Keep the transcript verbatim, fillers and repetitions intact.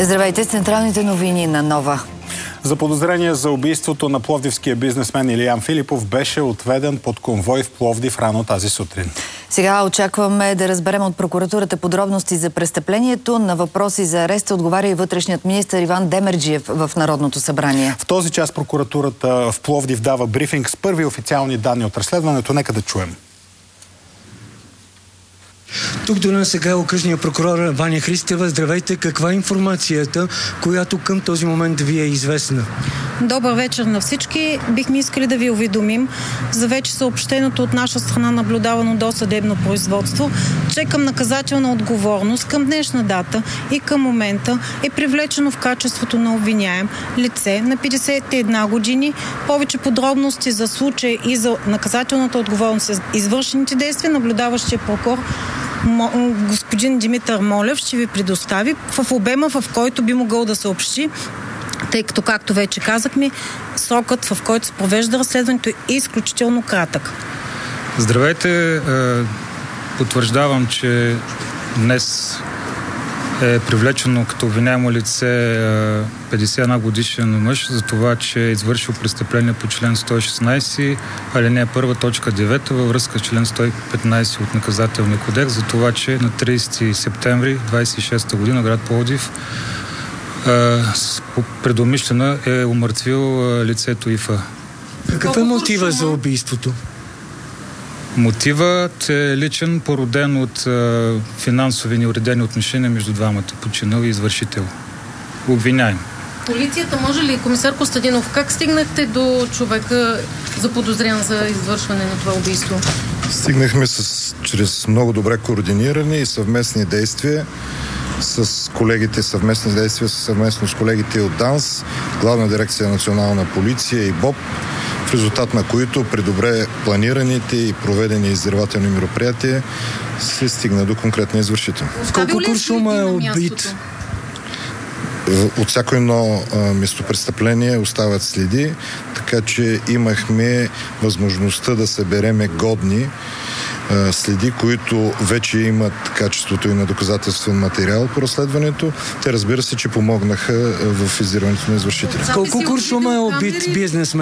Здравейте с централните новини на Нова. Заподозрение за убийството на пловдивския бизнесмен Илиян Филипов беше отведен под конвой в Пловдив рано тази сутрин. Сега очакваме да разберем от прокуратурата подробности за престъплението. На въпроси за ареста отговаря и вътрешният министър Иван Демерджиев в Народното събрание. В този час прокуратурата в Пловдив дава брифинг с първи официални данни от разследването. Нека да чуем. Тук до нас сега е окръжният прокурор Ваня Христева. Здравейте, каква е информацията, която към този момент ви е известна? Добър вечер на всички. Бихме искали да ви уведомим за вече съобщеното от наша страна наблюдавано досъдебно производство, че към наказателна отговорност към днешна дата и към момента е привлечено в качеството на обвиняем лице на петдесет и една години. Повече подробности за случая и за наказателната отговорност за извършените действия наблюдаващия прокурор господин Димитър Молев ще ви предостави в обема, в който би могъл да съобщи, тъй като, както вече казахме, срокът, в който се провежда разследването, е изключително кратък. Здравейте! Потвърждавам, че днес е привлечено като обвиняемо лице петдесет и една годишен мъж за това, че е извършил престъпление по член сто и шестнадесет, алинея първа, точка девета във връзка с член сто и петнадесет от наказателния кодекс, за това, че на тридесети септември двадесет и шеста година град Пловдив предумишлено е умъртвил лицето Ифа. Какъв е мотива за убийството? Мотивът е личен, породен от а, финансови неуредени отношения между двамата, починал и извършител. Обвиняем. Полицията може ли, комисар Костадинов, как стигнахте до човека заподозрян за извършване на това убийство? Стигнахме с, чрез много добре координирани и съвместни действия с колегите, съвместни действия съвместно с колегите от ДАНС, Главна дирекция национална полиция и БОП, в резултат на които при добре планираните и проведени издирвателни мероприятия се стигна до конкретния извършител. Колко куршума е убит? От всяко едно местопрестъпление остават следи, така че имахме възможността да събереме годни следи, които вече имат качеството и на доказателствен материал по разследването. Те, разбира се, че помогнаха в издирването на извършителя. Колко куршума е убит бизнесмен?